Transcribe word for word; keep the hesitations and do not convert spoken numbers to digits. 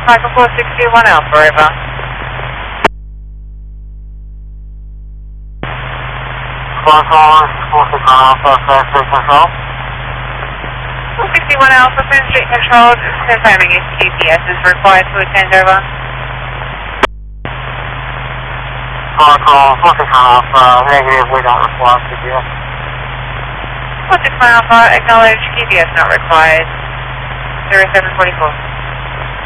Michael four six two one Alpha, over. Michael four six one Alpha, Fair Street Control. four six one Alpha, Fair Street Control, confirming if G P S is required to attend, over. Michael four six one Alpha, negative, we don't require G P S. four six one Alpha, acknowledge G P S not required. zero seven four four.